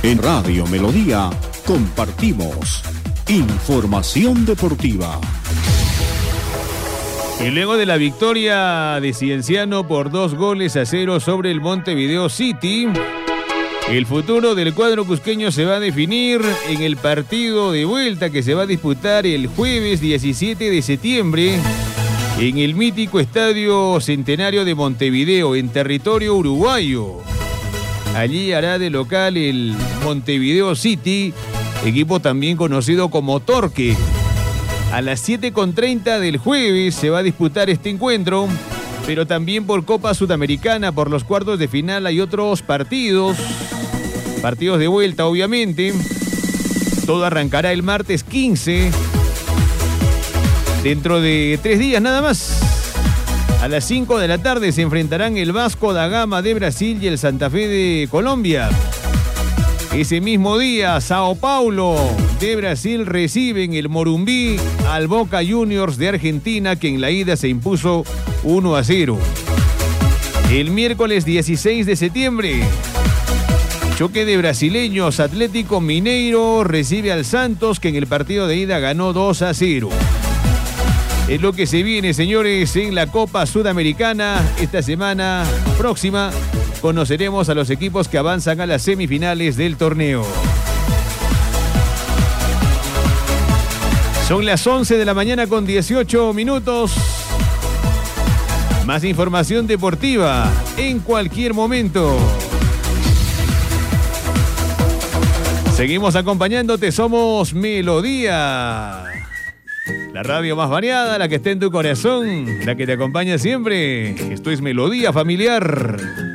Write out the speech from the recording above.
En Radio Melodía compartimos información deportiva. Y luego de la victoria de Cienciano por 2-0 sobre el Montevideo City, el futuro del cuadro cusqueño se va a definir en el partido de vuelta que se va a disputar el jueves 17 de septiembre en el mítico Estadio Centenario de Montevideo, en territorio uruguayo. Allí hará de local el Montevideo City, equipo también conocido como Torque. A las 7:30 del jueves se va a disputar este encuentro, pero también por Copa Sudamericana, por los cuartos de final hay otros partidos de vuelta obviamente. Todo arrancará el martes 15, dentro de 3 días nada más. A las 5 de la tarde se enfrentarán el Vasco da Gama de Brasil y el Santa Fe de Colombia. Ese mismo día, Sao Paulo de Brasil reciben el Morumbí al Boca Juniors de Argentina, que en la ida se impuso 1-0. El miércoles 16 de septiembre, choque de brasileños. Atlético Mineiro recibe al Santos, que en el partido de ida ganó 2-0. Es lo que se viene, señores, en la Copa Sudamericana. Esta semana próxima conoceremos a los equipos que avanzan a las semifinales del torneo. Son las 11 de la mañana con 18 minutos. Más información deportiva en cualquier momento. Seguimos acompañándote, somos Melodía. La radio más variada, la que está en tu corazón, la que te acompaña siempre. Esto es Melodía Familiar.